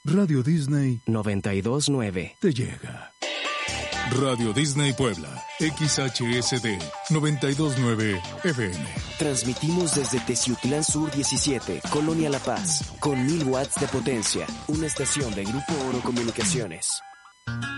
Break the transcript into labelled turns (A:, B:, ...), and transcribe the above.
A: Radio Disney
B: 92.9
A: te llega.
C: Radio Disney Puebla, XHSD 92.9 FM.
B: Transmitimos desde Teciutlán Sur 17, Colonia La Paz, con 1000 watts de potencia, una estación de Grupo Oro Comunicaciones.